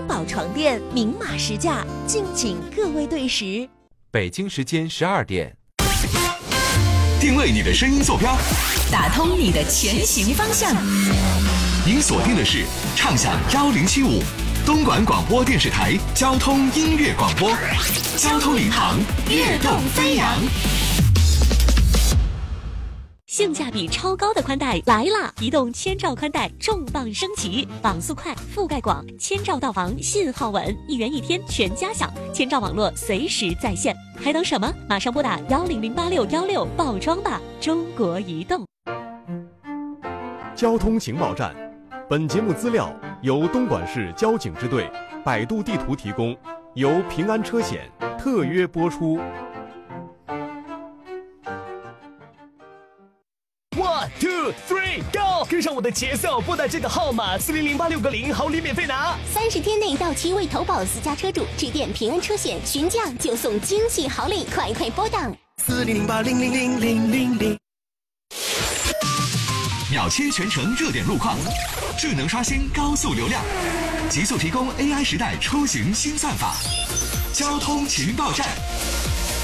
宝床垫明码实价，敬请各位对时。 北京时间12点， 定位你的声音坐标， 打通你的前行方向。 您锁定的是畅享1075东莞广播电视台交通音乐广播，交通领航，跃动飞扬。 性价比超高的宽带来啦！移动千兆宽带重磅升级，网速快，覆盖广，千兆到防，信号稳，1元1天全家享，千兆网络随时在线，还等什么？马上拨打1008616报装吧！中国移动。 交通情报站，本节目资料由东莞市交警支队、百度地图提供，由平安车险特约播出。 1 2 3 Go， 跟上我的节奏，拨打这个号码4008660，好礼免费拿。 30天内到期未投保私家车主，致电平安车险询价就送惊喜好礼，快拨打 4008000000。 秒切全程热点路况，智能刷新高速流量，极速提供 AI 时代出行新算法。交通情报站。